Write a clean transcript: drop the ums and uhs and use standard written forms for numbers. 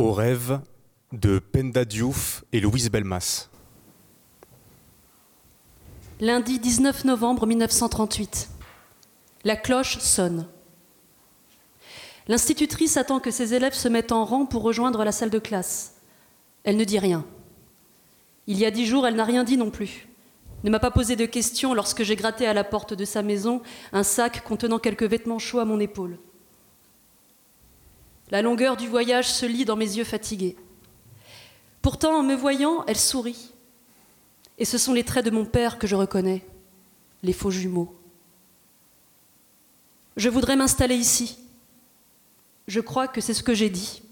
beaux rêves de Penda Diouf et Louise Belmas. Lundi 19 novembre 1938. La cloche sonne. L'institutrice attend que ses élèves se mettent en rang pour rejoindre la salle de classe. Elle ne dit rien. Il y a 10 jours, elle n'a rien dit non plus. Ne m'a pas posé de questions lorsque j'ai gratté à la porte de sa maison un sac contenant quelques vêtements chauds à mon épaule. La longueur du voyage se lit dans mes yeux fatigués. Pourtant, en me voyant, elle sourit. Et ce sont les traits de mon père que je reconnais, les faux jumeaux. Je voudrais m'installer ici. Je crois que c'est ce que j'ai dit.